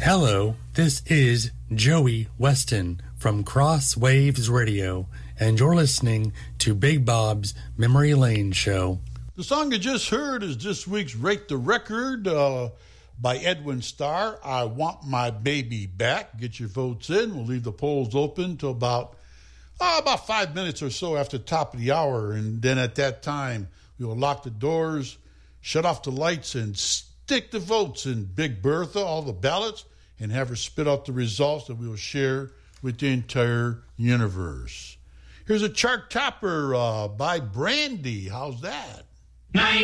Hello, this is Joey Weston from Cross Waves Radio, and you're listening to Big Bob's Memory Lane Show. The song you just heard is this week's Rate the Record by Edwin Starr, I Want My Baby Back. Get your votes in. We'll leave the polls open till about 5 minutes or so after the top of the hour, and then at that time, we will lock the doors, shut off the lights, and stick the votes in Big Bertha, all the ballots, and have her spit out the results that we will share with the entire universe. Here's a chart topper by Brandy. How's that?